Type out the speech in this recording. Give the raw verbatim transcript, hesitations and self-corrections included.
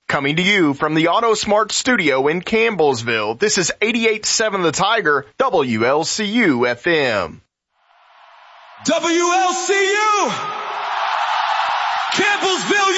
Coming to you from the AutoSmart studio in Campbellsville, this is eighty-eight point seven The Tiger, W L C U F M. W L C U! Campbellsville,